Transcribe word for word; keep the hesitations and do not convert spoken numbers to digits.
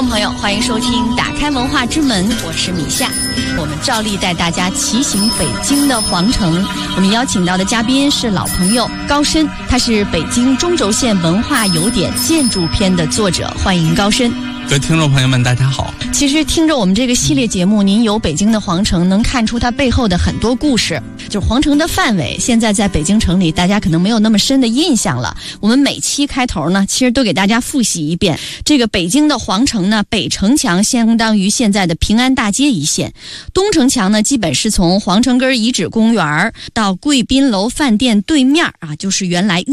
众朋友，欢迎收听《打开文化之门》，我是米夏。我们照例带大家骑行北京的皇城。我们邀请到的嘉宾是老朋友高深，他是北京中轴线文化有点建筑篇的作者，欢迎高深。 各位听众朋友们，大家好。 其实听着我们这个系列节目，您游北京的皇城，能看出它背后的很多故事。就是皇城的范围，现在在北京城里，大家可能没有那么深的印象了。我们每期开头呢，其实都给大家复习一遍。这个北京的皇城呢，北城墙相当于现在的平安大街一线，东城墙呢，基本是从皇城根遗址公园到贵宾楼饭店对面啊，就是原来